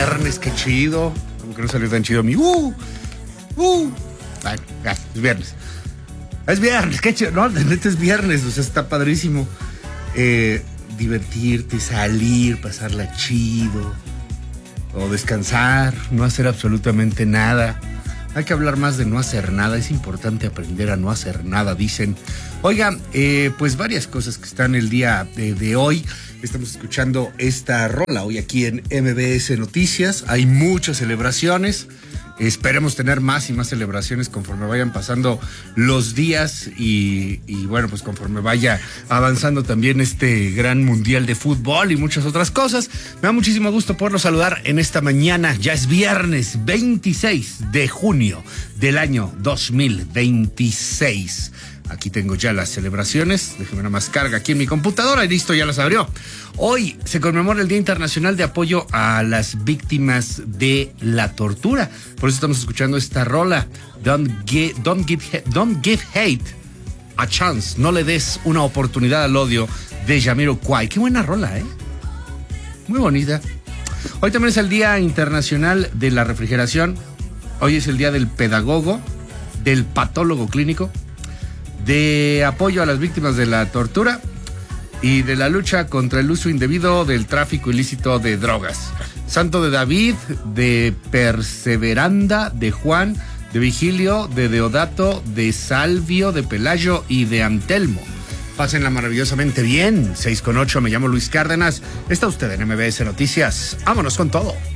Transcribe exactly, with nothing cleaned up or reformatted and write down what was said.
viernes, qué chido. Como que no salió tan chido mi uh, uh. Ay, ay, es viernes. Es viernes, qué chido. No, de neta es viernes, o sea, está padrísimo. Eh, divertirte, salir, pasarla chido. O descansar, no hacer absolutamente nada. Hay que hablar más de no hacer nada. Es importante aprender a no hacer nada, dicen. Oigan, eh, pues varias cosas que están el día de, de hoy. Estamos escuchando esta rola hoy aquí en M B S Noticias. Hay muchas celebraciones. Esperemos tener más y más celebraciones conforme vayan pasando los días y, y bueno, pues conforme vaya avanzando también este gran mundial de fútbol y muchas otras cosas. Me da muchísimo gusto poderlos saludar en esta mañana. Ya es viernes veintiséis de junio del año dos mil veintiséis. Aquí tengo ya las celebraciones. Déjeme nada más carga aquí en mi computadora y listo, ya las abrió. Hoy se conmemora el Día Internacional de Apoyo a las Víctimas de la Tortura. Por eso estamos escuchando esta rola. Don't give, don't give, don't give hate a chance. No le des una oportunidad al odio, de Jamiroquai. Qué buena rola, ¿eh? Muy bonita. Hoy también es el Día Internacional de la Refrigeración. Hoy es el Día del Pedagogo, del Patólogo Clínico, de apoyo a las víctimas de la tortura y de la lucha contra el uso indebido del tráfico ilícito de drogas. Santo de David, de Perseveranda, de Juan, de Vigilio, de Deodato, de Salvio, de Pelayo y de Antelmo. Pásenla maravillosamente bien. seis con ocho, me llamo Luis Cárdenas. Está usted en M B S Noticias. Vámonos con todo.